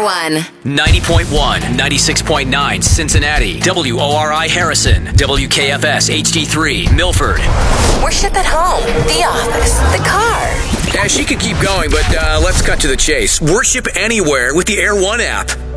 One. 90.1, 96.9 Cincinnati, WORI Harrison, WKFS HD3 Milford. Worship at home, the office, the car. Yeah, she could keep going, but let's cut to the chase. Worship anywhere with the Air One app.